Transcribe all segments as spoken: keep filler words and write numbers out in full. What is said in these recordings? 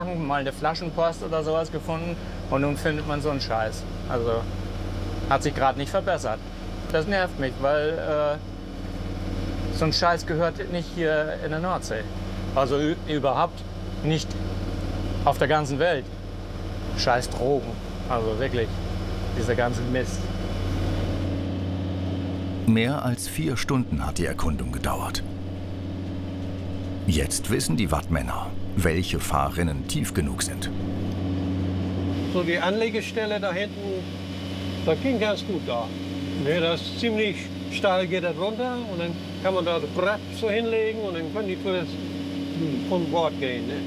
mal eine Flaschenpost oder sowas gefunden und nun findet man so einen Scheiß. Also hat sich gerade nicht verbessert. Das nervt mich, weil äh, so ein Scheiß gehört nicht hier in der Nordsee. Also überhaupt nicht auf der ganzen Welt. Scheiß Drogen, also wirklich, dieser ganze Mist. Mehr als vier Stunden hat die Erkundung gedauert. Jetzt wissen die Wattmänner, welche Fahrrinnen tief genug sind. So die Anlegestelle da hinten, das ging ganz gut da. Ne, das ist ziemlich steil, geht das runter und dann kann man da das Brett so hinlegen und dann können die Touristen von Bord gehen. Ne?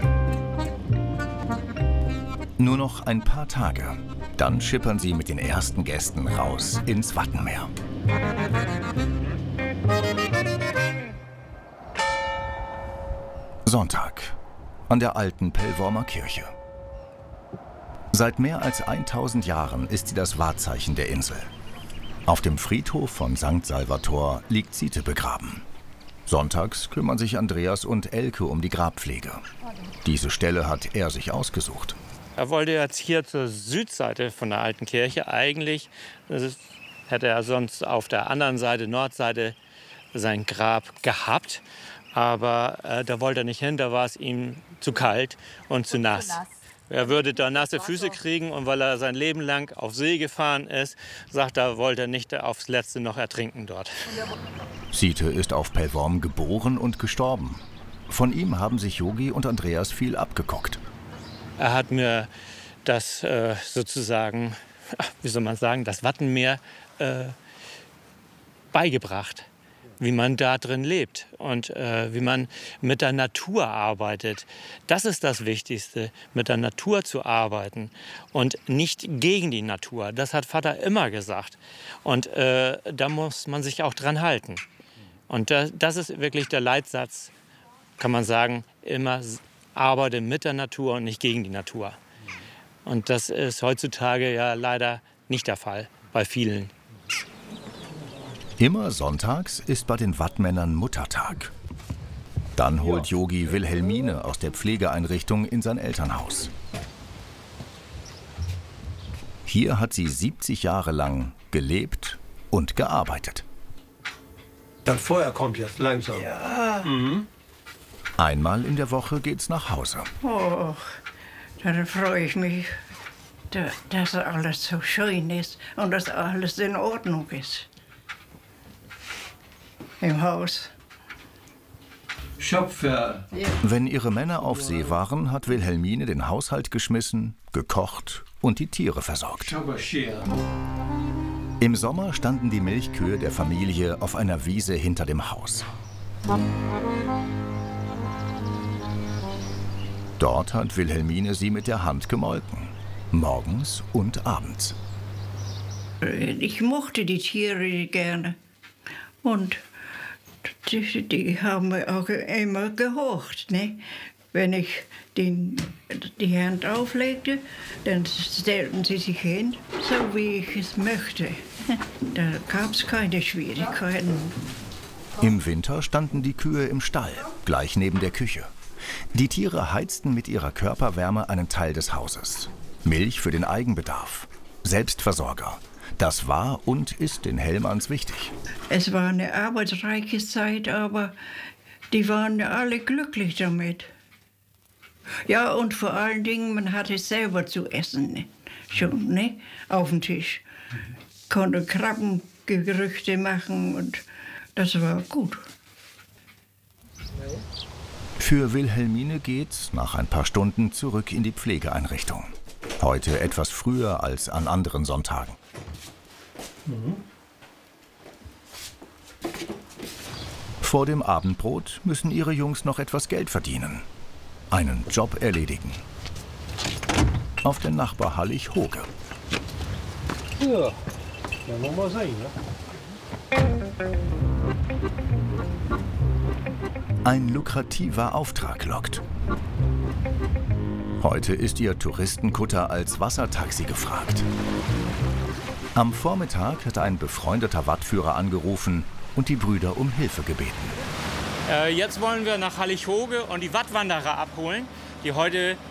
Nur noch ein paar Tage, dann schippern sie mit den ersten Gästen raus ins Wattenmeer. Sonntag an der alten Pellwormer Kirche. Seit mehr als tausend Jahren ist sie das Wahrzeichen der Insel. Auf dem Friedhof von Sankt Salvator liegt Siete begraben. Sonntags kümmern sich Andreas und Elke um die Grabpflege. Diese Stelle hat er sich ausgesucht. Er wollte jetzt hier zur Südseite von der alten Kirche eigentlich, das ist, hätte er sonst auf der anderen Seite, Nordseite, sein Grab gehabt. Aber äh, da wollte er nicht hin, da war es ihm zu kalt und zu nass. Er würde da nasse Füße kriegen und weil er sein Leben lang auf See gefahren ist, sagt er, wollte er nicht aufs Letzte noch ertrinken dort. Siete ist auf Pellworm geboren und gestorben. Von ihm haben sich Yogi und Andreas viel abgeguckt. Er hat mir das äh, sozusagen, wie soll man sagen, das Wattenmeer äh, beigebracht, wie man da drin lebt und äh, wie man mit der Natur arbeitet. Das ist das Wichtigste, mit der Natur zu arbeiten und nicht gegen die Natur. Das hat Vater immer gesagt und äh, da muss man sich auch dran halten. Und das, das ist wirklich der Leitsatz, kann man sagen, immer arbeite mit der Natur und nicht gegen die Natur. Und das ist heutzutage ja leider nicht der Fall bei vielen. Immer sonntags ist bei den Wattmännern Muttertag. Dann holt Yogi Wilhelmine aus der Pflegeeinrichtung in sein Elternhaus. Hier hat sie siebzig Jahre lang gelebt und gearbeitet. Das Feuer kommt jetzt langsam. Ja. Mhm. Einmal in der Woche geht's nach Hause. Oh, dann freue ich mich, dass alles so schön ist und dass alles in Ordnung ist. Im Haus. Schöpfer. Ja. Wenn ihre Männer auf See waren, hat Wilhelmine den Haushalt geschmissen, gekocht und die Tiere versorgt. Im Sommer standen die Milchkühe der Familie auf einer Wiese hinter dem Haus. Dort hat Wilhelmine sie mit der Hand gemolken, morgens und abends. Ich mochte die Tiere gerne und die, die haben mir auch immer gehorcht. Ne? Wenn ich den, die Hand auflegte, dann stellten sie sich hin, so wie ich es möchte. Da gab es keine Schwierigkeiten. Im Winter standen die Kühe im Stall, gleich neben der Küche. Die Tiere heizten mit ihrer Körperwärme einen Teil des Hauses. Milch für den Eigenbedarf. Selbstversorger. Das war und ist den Hellmanns wichtig. Es war eine arbeitsreiche Zeit, aber die waren alle glücklich damit. Ja, und vor allen Dingen, man hatte selber zu essen, ne? Schon, ne? Auf dem Tisch. Konnte Krabbengerüchte machen und das war gut. Für Wilhelmine geht's nach ein paar Stunden zurück in die Pflegeeinrichtung. Heute etwas früher als an anderen Sonntagen. Mhm. Vor dem Abendbrot müssen ihre Jungs noch etwas Geld verdienen. Einen Job erledigen. Auf den Nachbar Hallig Hoge. Ja, dann wollen wir sehen, ne? Ein lukrativer Auftrag lockt. Heute ist ihr Touristenkutter als Wassertaxi gefragt. Am Vormittag hat ein befreundeter Wattführer angerufen und die Brüder um Hilfe gebeten. Äh, jetzt wollen wir nach Hallig Hoge und die Wattwanderer abholen, die heute